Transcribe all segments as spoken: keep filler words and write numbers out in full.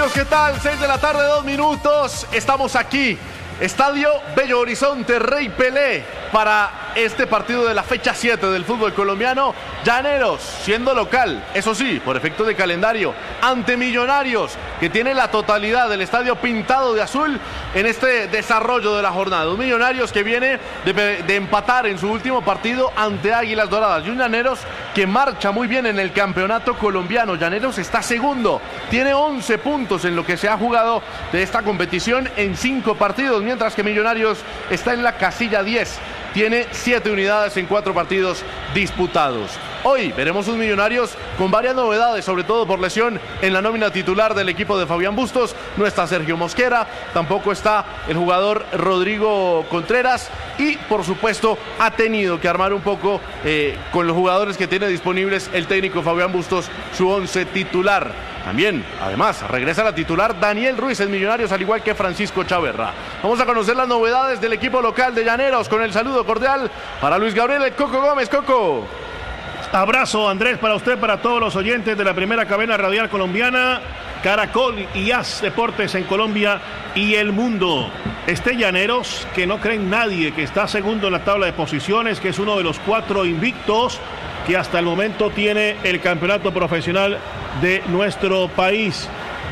amigos, ¿qué tal? seis de la tarde, dos minutos. Estamos aquí, Estadio Bello Horizonte, Rey Pelé, para este partido de la fecha siete del fútbol colombiano. Llaneros, siendo local, eso sí, por efecto de calendario, ante Millonarios, que tiene la totalidad del estadio pintado de azul en este desarrollo de la jornada. Un Millonarios que viene de, de empatar en su último partido ante Águilas Doradas. Y un Llaneros que marcha muy bien en el campeonato colombiano. Llaneros está segundo, tiene once puntos en lo que se ha jugado de esta competición en cinco partidos, mientras que Millonarios está en la casilla diez. Tiene siete unidades en cuatro partidos disputados. Hoy veremos un Millonarios con varias novedades, sobre todo por lesión en la nómina titular del equipo de Fabián Bustos. No está Sergio Mosquera, tampoco está el jugador Rodrigo Contreras y, por supuesto, ha tenido que armar un poco eh, con los jugadores que tiene disponibles el técnico Fabián Bustos su once titular. También, además, regresa la titular Daniel Ruiz en Millonarios, al igual que Francisco Chaverra. Vamos a conocer las novedades del equipo local de Llaneros con el saludo cordial para Luis Gabriel El Coco Gómez. Coco. Abrazo, Andrés, para usted, para todos los oyentes de la primera cadena radial colombiana, Caracol y A S Deportes en Colombia y el mundo. Este Llaneros, que no cree en nadie, que está segundo en la tabla de posiciones, que es uno de los cuatro invictos que hasta el momento tiene el campeonato profesional de nuestro país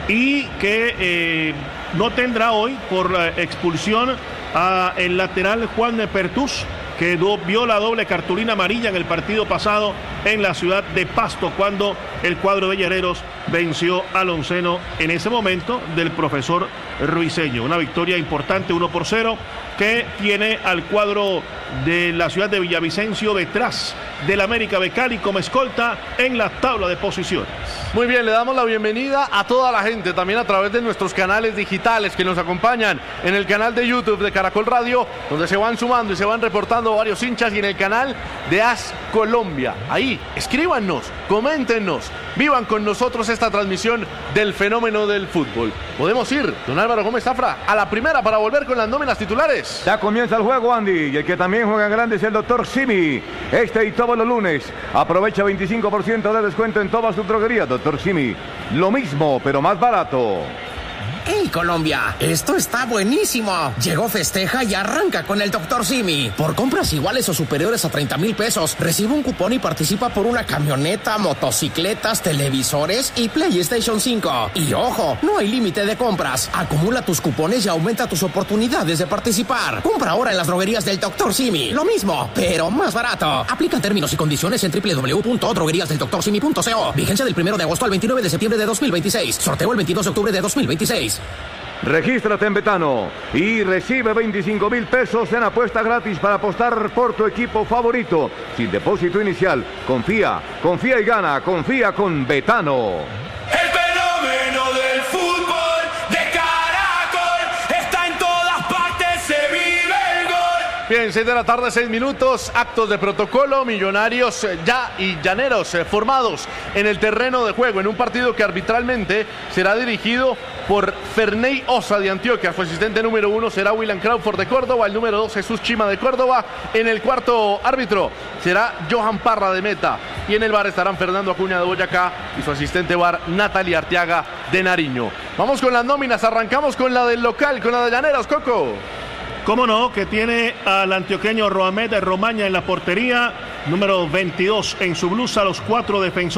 y que eh, no tendrá hoy por la expulsión a el lateral Juan de Pertús, que do, vio la doble cartulina amarilla en el partido pasado en la ciudad de Pasto, cuando el cuadro de Llaneros venció al onceno en ese momento del profesor Ruiseño. Una victoria importante, uno por cero, que tiene al cuadro de la ciudad de Villavicencio detrás del América de Cali como escolta en la tabla de posiciones. Muy bien, le damos la bienvenida a toda la gente, también a través de nuestros canales digitales que nos acompañan en el canal de YouTube de Caracol Radio, donde se van sumando y se van reportando varios hinchas, y en el canal de A S Colombia. Ahí, escríbanos, coméntenos, vivan con nosotros esta transmisión del fenómeno del fútbol. Podemos ir, don Álvaro Gómez Zafra, a la primera para volver con las nóminas titulares. Ya comienza el juego, Andy, y el que también juega en grande es el doctor Simi. Este y todos los lunes aprovecha veinticinco por ciento de descuento en todas sus droguerías. doctor Simi, lo mismo, pero más barato. ¡Hey, Colombia! Esto está buenísimo. Llegó Festeja y arranca con el doctor Simi. Por compras iguales o superiores a treinta mil pesos, recibe un cupón y participa por una camioneta, motocicletas, televisores y PlayStation cinco. Y ojo, no hay límite de compras. Acumula tus cupones y aumenta tus oportunidades de participar. Compra ahora en las droguerías del doctor Simi. Lo mismo, pero más barato. Aplica términos y condiciones en doble u doble u doble u punto droguerías del doctor simi punto co. Vigencia del primero de agosto al veintinueve de septiembre de dos mil veintiséis. Sorteo el veintidós de octubre de dos mil veintiséis. Regístrate en Betano y recibe veinticinco mil pesos en apuesta gratis para apostar por tu equipo favorito. Sin depósito inicial. Confía, confía y gana. Confía con Betano. El fenómeno del fútbol de Caracol está en todas partes, se vive el gol. Bien, seis de la tarde, seis minutos, actos de protocolo, Millonarios eh, ya y Llaneros eh, formados en el terreno de juego, en un partido que arbitralmente será dirigido por Ferney Osa de Antioquia. Su asistente número uno será William Crawford de Córdoba, el número dos Jesús Chima de Córdoba, en el cuarto árbitro será Johan Parra de Meta, y en el bar estarán Fernando Acuña de Boyacá y su asistente bar Natalia Arteaga de Nariño. Vamos con las nóminas, arrancamos con la del local, con la de Llaneros, Coco. Cómo no, que tiene al antioqueño Roamed Romaña en la portería, número veintidós en su blusa, los cuatro defensores.